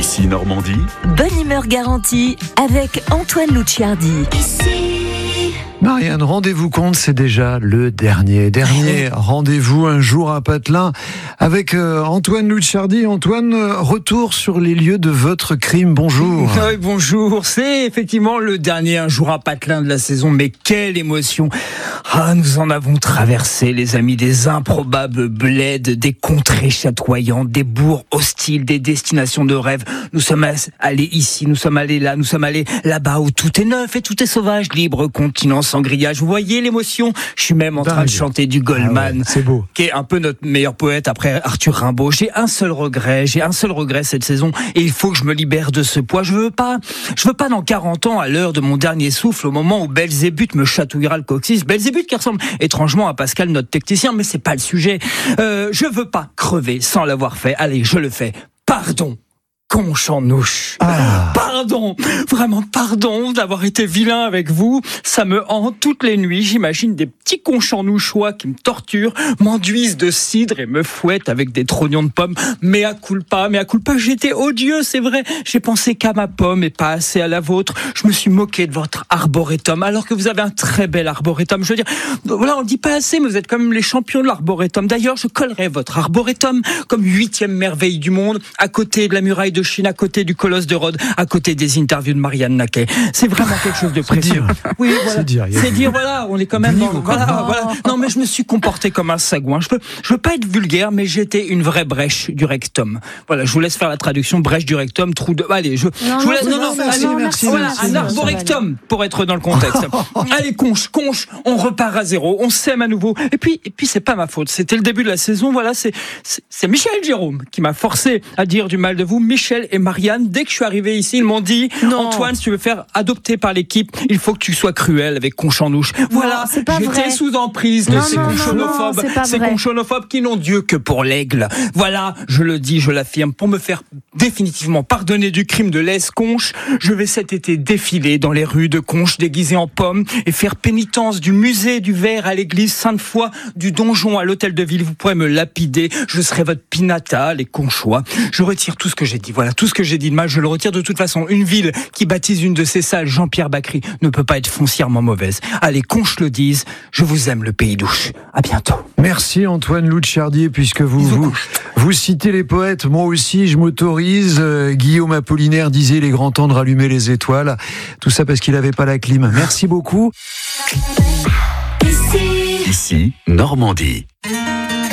Ici Normandie. Bonne humeur garantie avec Antoine Lucciardi. Marianne, rendez-vous compte, c'est déjà le dernier rendez-vous un jour à Patelin avec Antoine Lucciardi. Antoine, retour sur les lieux de votre crime, bonjour. Oui, bonjour, c'est effectivement le dernier un jour à Patelin de la saison, mais quelle émotion. Nous en avons traversé, les amis, des improbables bleds, des contrées chatoyantes, des bourgs hostiles, des destinations de rêve. Nous sommes allés ici, nous sommes allés là, nous sommes allés là-bas où tout est neuf et tout est sauvage, libre, continent sans grillage. Vous voyez l'émotion? Je suis même en train de chanter du Goldman, c'est beau, qui est un peu notre meilleur poète après Arthur Rimbaud. J'ai un seul regret cette saison, et il faut que je me libère de ce poids. Je veux pas dans 40 ans, à l'heure de mon dernier souffle, au moment où Belzébuth me chatouillera le coccyx. Belzébuth qui ressemble étrangement à Pascal, notre technicien, mais c'est pas le sujet. Je veux pas crever sans l'avoir fait. Allez, je le fais. Pardon. Conche en ouche. Pardon, vraiment pardon d'avoir été vilain avec vous. Ça me hante toutes les nuits. J'imagine des petits conches en ouchois qui me torturent, m'enduisent de cidre et me fouettent avec des trognons de pommes. Mea culpa, j'étais odieux, c'est vrai. J'ai pensé qu'à ma pomme et pas assez à la vôtre. Je me suis moqué de votre arboretum, alors que vous avez un très bel arboretum. Je veux dire, voilà, on le dit pas assez, mais vous êtes quand même les champions de l'arboretum. D'ailleurs, je collerai votre arboretum comme 8e merveille du monde, à côté de la muraille de Chine, à côté du colosse de Rhodes, à côté des interviews de Marianne Naquet. C'est vraiment quelque chose de précieux. Oui, voilà. C'est dire, voilà, on est quand même voilà. Non, mais je me suis comporté comme un sagouin. Je veux pas être vulgaire, mais j'étais une vraie brèche du rectum. Voilà, je vous laisse faire la traduction. Brèche du rectum, trou de... Allez, je vous laisse... Merci. Voilà, un arborectum, pour être dans le contexte. Allez, conche, on repart à zéro, on s'aime à nouveau. Et puis, c'est pas ma faute. C'était le début de la saison, voilà, c'est Michel Jérôme qui m'a forcé à dire du mal de vous. Michel et Marianne, dès que je suis arrivé ici, ils m'ont dit Antoine, si tu veux faire adopter par l'équipe, il faut que tu sois cruel avec Conchanouche. Voilà, j'étais sous emprise de ces conchonophobes qui n'ont Dieu que pour l'aigle. Voilà, je le dis, je l'affirme, pour me faire définitivement pardonner du crime de lèse-conche, je vais cet été défiler dans les rues de Conche déguisées en pommes et faire pénitence du musée du verre à l'église Sainte-Foy, du donjon à l'hôtel de ville. Vous pourrez me lapider, je serai votre pinata, les Conchois. Je retire tout ce que j'ai dit. Voilà, tout ce que j'ai dit de mal, je le retire de toute façon. Une ville qui baptise une de ses salles Jean-Pierre Bacry ne peut pas être foncièrement mauvaise. Allez, Conche le dise, je vous aime le pays d'Ouche. À bientôt. Merci Antoine Lucciardi, puisque vous citez les poètes, moi aussi je m'autorise. Guillaume Apollinaire disait il est grand temps de rallumer les étoiles. Tout ça parce qu'il n'avait pas la clim. Merci beaucoup. Ici Normandie.